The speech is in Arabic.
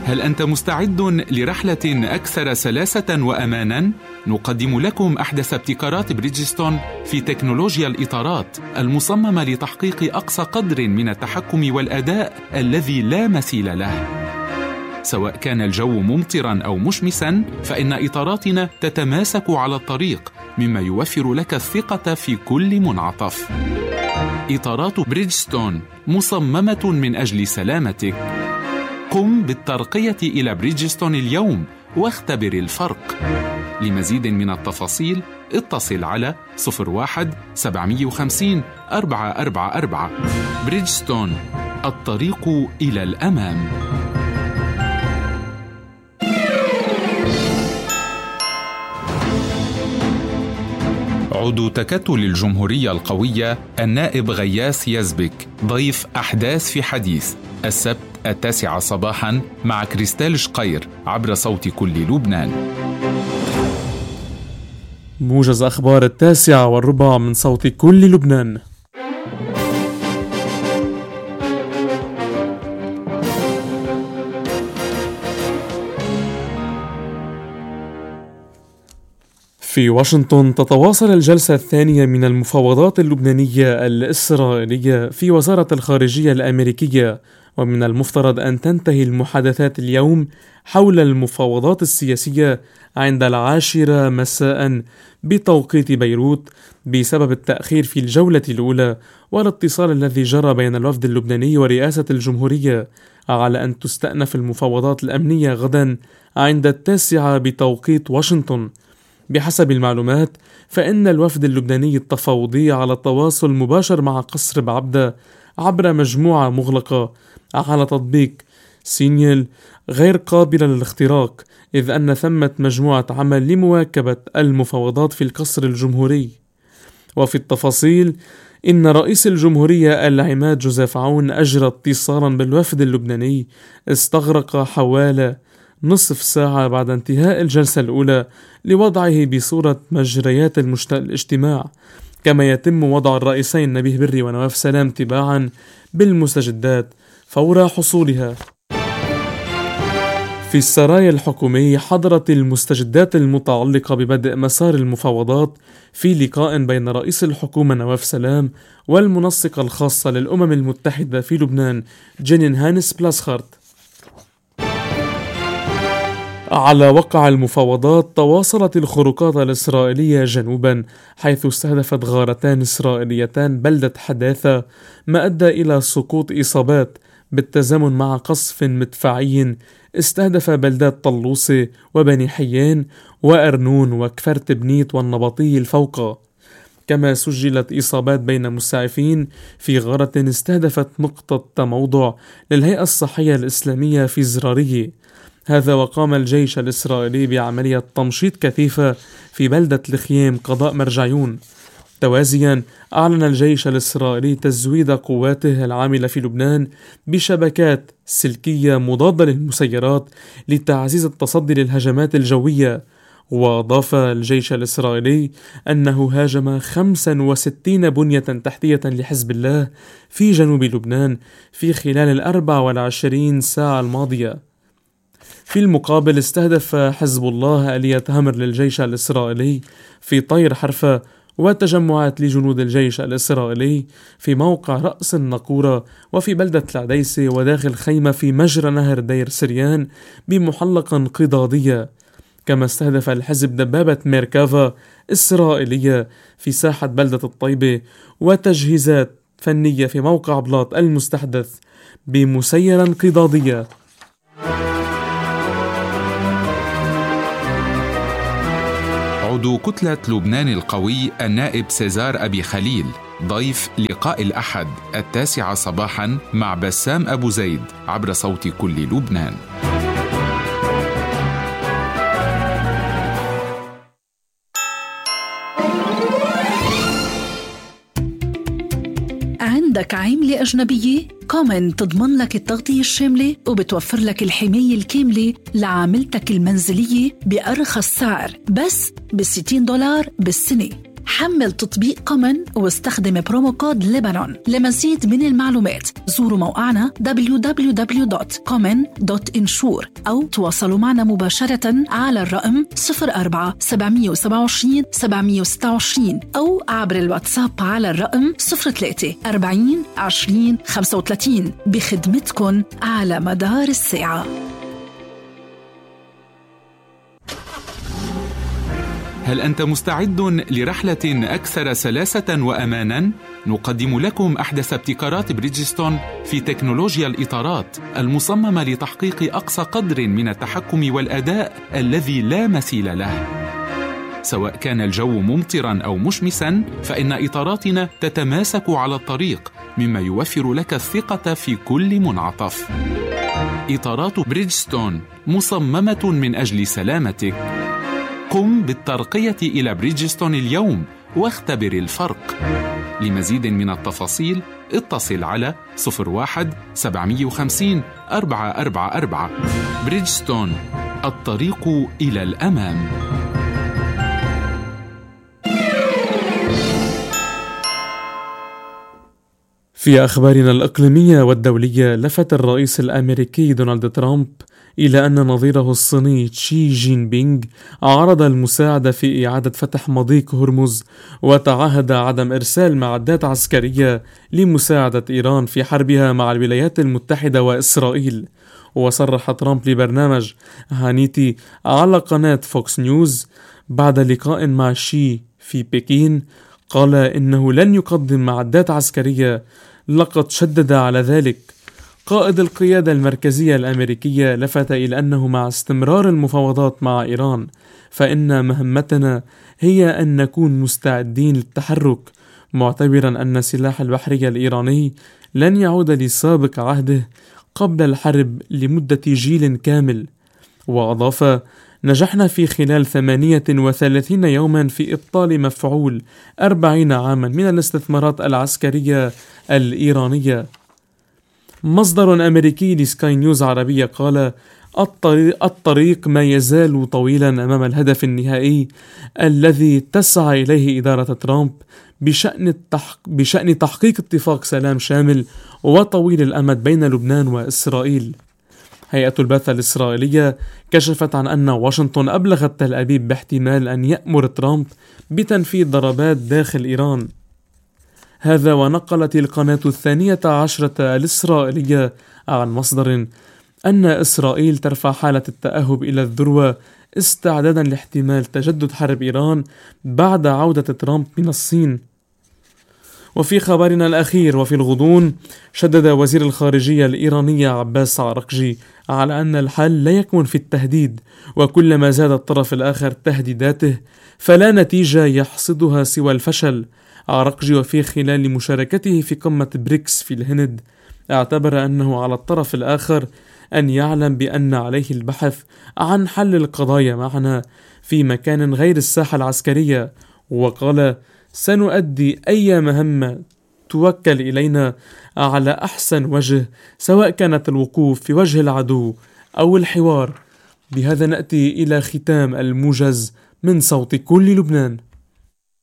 هل أنت مستعد لرحلة أكثر سلاسة وأماناً؟ نقدم لكم أحدث ابتكارات بريدجستون في تكنولوجيا الإطارات المصممة لتحقيق أقصى قدر من التحكم والأداء الذي لا مثيل له. سواء كان الجو ممطراً أو مشمساً، فإن إطاراتنا تتماسك على الطريق، مما يوفر لك الثقة في كل منعطف. إطارات بريدجستون مصممة من أجل سلامتك. قم بالترقية إلى بريدجستون اليوم واختبر الفرق. لمزيد من التفاصيل اتصل على 01-750-444. بريدجستون، الطريق إلى الأمام. عضو تكتل الجمهورية القوية النائب غياث يزبك ضيف أحداث في حديث السبت 9 صباحا مع كريستال شقير عبر صوت كل لبنان. موجز أخبار 9:15 من صوت كل لبنان. في واشنطن تتواصل الجلسة الثانية من المفاوضات اللبنانية الإسرائيلية في وزارة الخارجية الأمريكية، ومن المفترض أن تنتهي المحادثات اليوم حول المفاوضات السياسية عند 10 مساء بتوقيت بيروت بسبب التأخير في الجولة الأولى والاتصال الذي جرى بين الوفد اللبناني ورئاسة الجمهورية على أن تستأنف المفاوضات الأمنية غدا عند 9 بتوقيت واشنطن. بحسب المعلومات، فإن الوفد اللبناني التفاوضي على تواصل مباشر مع قصر بعبدة عبر مجموعة مغلقة على تطبيق سينيال غير قابلة للاختراق، إذ أن ثمة مجموعة عمل لمواكبة المفاوضات في القصر الجمهوري. وفي التفاصيل، إن رئيس الجمهورية العماد جوزيف عون أجرى اتصالا بالوفد اللبناني استغرق حوالي نصف ساعة بعد انتهاء الجلسة الأولى لوضعه بصورة مجريات الاجتماع، كما يتم وضع الرئيسين نبيه بري ونواف سلام تباعا بالمستجدات فور حصولها. في السرايا الحكومي حضرت المستجدات المتعلقة ببدء مسار المفاوضات في لقاء بين رئيس الحكومة نواف سلام والمنسقة الخاصة للأمم المتحدة في لبنان جينين هانس بلاسخارت. على وقع المفاوضات تواصلت الخروقات الإسرائيلية جنوبا، حيث استهدفت غارتان إسرائيليتان بلدة حداثة، ما أدى إلى سقوط إصابات بالتزامن مع قصف مدفعي استهدف بلدات طلوسي وبني حيان وأرنون وكفرت بنيت والنبطي الفوقة. كما سجلت إصابات بين مسعفين في غارة استهدفت نقطة تموضع للهيئة الصحية الإسلامية في زرارية. هذا وقام الجيش الإسرائيلي بعملية تمشيط كثيفة في بلدة الخيام قضاء مرجعيون. توازيا، أعلن الجيش الإسرائيلي تزويد قواته العاملة في لبنان بشبكات سلكية مضادة للمسيرات لتعزيز التصدي للهجمات الجوية. وأضاف الجيش الإسرائيلي أنه هاجم 65 بنية تحتية لحزب الله في جنوب لبنان في خلال 24 ساعة الماضية. في المقابل، استهدف حزب الله آلية همر للجيش الإسرائيلي في طير حرفة وتجمعات لجنود الجيش الإسرائيلي في موقع رأس النقورة وفي بلدة العديسة وداخل خيمة في مجرى نهر دير سريان بمحلقة انقضاضية. كما استهدف الحزب دبابة ميركافا إسرائيلية في ساحة بلدة الطيبة وتجهيزات فنية في موقع بلاط المستحدث بمسيرة انقضاضية. عضو كتلة لبنان القوي النائب سيزار أبي خليل ضيف لقاء الأحد 9 صباحا مع بسام أبو زيد عبر صوت كل لبنان. عندك عملة أجنبية؟ كومن تضمن لك التغطية الشاملة وبتوفر لك الحماية الكاملة لعاملتك المنزلية بأرخص سعر، بس $60 بالسنة. حمل تطبيق كومن واستخدم برومو كود لبنان. لمزيد من المعلومات زوروا موقعنا www.common.insure أو تواصلوا معنا مباشرة على الرقم 04 727 726 أو عبر الواتساب على الرقم 03 40 20 35 بخدمتكن على مدار الساعة. هل أنت مستعد لرحلة أكثر سلاسة وأماناً؟ نقدم لكم أحدث ابتكارات بريدجستون في تكنولوجيا الإطارات المصممة لتحقيق أقصى قدر من التحكم والأداء الذي لا مثيل له. سواء كان الجو ممطراً أو مشمساً، فإن إطاراتنا تتماسك على الطريق، مما يوفر لك الثقة في كل منعطف. إطارات بريدجستون مصممة من أجل سلامتك. قم بالترقية إلى بريدجستون اليوم واختبر الفرق. لمزيد من التفاصيل اتصل على 01 750 444. بريدجستون، الطريق إلى الأمام. في أخبارنا الإقليمية والدولية، لفت الرئيس الأمريكي دونالد ترامب إلى أن نظيره الصيني شي جين بينغ عرض المساعدة في إعادة فتح مضيق هرمز، وتعهد عدم إرسال معدات عسكرية لمساعدة إيران في حربها مع الولايات المتحدة وإسرائيل. وصرح ترامب لبرنامج هانيتي على قناة فوكس نيوز بعد لقاء مع شي في بكين، قال إنه لن يقدم معدات عسكرية. لقد شدد على ذلك. قائد القيادة المركزية الأمريكية لفت إلى أنه مع استمرار المفاوضات مع إيران، فإن مهمتنا هي أن نكون مستعدين للتحرك، معتبرا أن السلاح البحري الإيراني لن يعود لسابق عهده قبل الحرب لمدة جيل كامل. وأضاف: نجحنا في خلال 38 يوما في إبطال مفعول 40 عاما من الاستثمارات العسكرية الإيرانية. مصدر أمريكي لسكاي نيوز عربية قال: الطريق ما يزال طويلا أمام الهدف النهائي الذي تسعى إليه إدارة ترامب بشأن تحقيق اتفاق سلام شامل وطويل الأمد بين لبنان وإسرائيل. هيئة البعثة الإسرائيلية كشفت عن أن واشنطن أبلغت تل أبيب باحتمال أن يأمر ترامب بتنفيذ ضربات داخل إيران. هذا ونقلت القناة 12 الإسرائيلية عن مصدر أن إسرائيل ترفع حالة التأهب إلى الذروة استعدادا لاحتمال تجدد حرب إيران بعد عودة ترامب من الصين. وفي خبرنا الأخير وفي الغضون، شدد وزير الخارجية الإيرانية عباس عراقجي على أن الحل لا يكمن في التهديد، وكلما زاد الطرف الآخر تهديداته فلا نتيجة يحصدها سوى الفشل. عراقجي وفي خلال مشاركته في قمة بريكس في الهند اعتبر أنه على الطرف الآخر أن يعلم بأن عليه البحث عن حل القضايا معنا في مكان غير الساحة العسكرية، وقال: سنؤدي أي مهمة توكل إلينا على أحسن وجه، سواء كانت الوقوف في وجه العدو أو الحوار. بهذا نأتي إلى ختام الموجز من صوت كل لبنان.